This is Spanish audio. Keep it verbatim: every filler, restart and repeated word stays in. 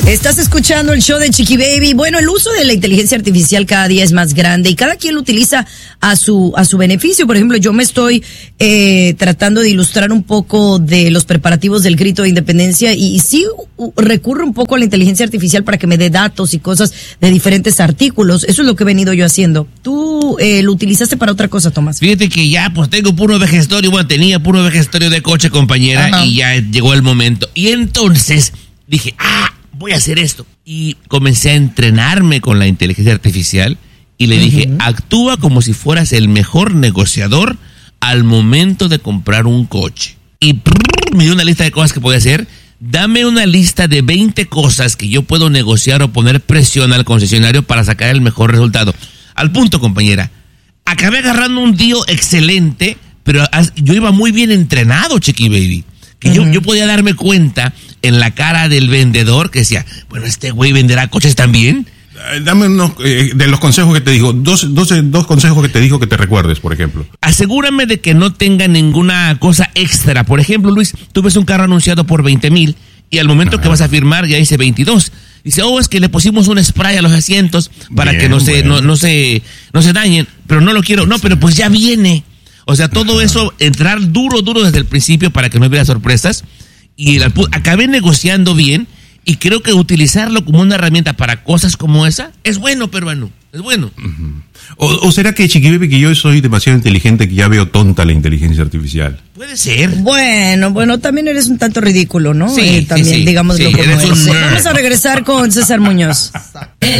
Estás escuchando el show de Chiqui Baby. Bueno, el uso de la inteligencia artificial cada día es más grande y cada quien lo utiliza a su a su beneficio. Por ejemplo, yo me estoy eh, tratando de ilustrar un poco de los preparativos del grito de independencia y, y sí uh, recurro un poco a la inteligencia artificial para que me dé datos y cosas de diferentes artículos. Eso es lo que he venido yo haciendo. ¿Tú eh, lo utilizaste para otra cosa, Tomás? Fíjate que ya pues tengo puro vejestorio, bueno, tenía puro vejestorio de coche, compañera, Ajá. y ya llegó el momento. Y entonces dije, ah, voy a hacer esto. Y comencé a entrenarme con la inteligencia artificial y le uh-huh. dije, actúa como si fueras el mejor negociador al momento de comprar un coche. Y prrr, me dio una lista de cosas que podía hacer. Dame una lista de veinte cosas que yo puedo negociar o poner presión al concesionario para sacar el mejor resultado. Al punto, compañera, acabé agarrando un deal excelente, pero yo iba muy bien entrenado, Chiqui Baby. Que uh-huh. yo, yo podía darme cuenta en la cara del vendedor que decía, bueno, este güey venderá coches también. Dame unos eh, de los consejos que te dijo, dos, dos, dos consejos que te dijo que te recuerdes, por ejemplo. Asegúrame de que no tenga ninguna cosa extra. Por ejemplo, Luis, tú ves un carro anunciado por veinte mil y al momento Ajá. que vas a firmar ya dice veintidós. Dice, oh, es que le pusimos un spray a los asientos para Bien, que no se, bueno. no, no se, no se dañen, pero no lo quiero. No, pero pues ya viene. O sea, todo Ajá. eso, entrar duro, duro desde el principio para que no hubiera sorpresas. Y el, acabé negociando bien y creo que utilizarlo como una herramienta para cosas como esa es bueno, peruano. Es bueno. Uh-huh. O, ¿O será que, Chiqui Baby, que yo soy demasiado inteligente que ya veo tonta la inteligencia artificial? Puede ser. Bueno, bueno, también eres un tanto ridículo, ¿no? Sí, eh, también, sí, sí. digámoslo Sí, como eres es. un... Vamos a regresar con César Muñoz.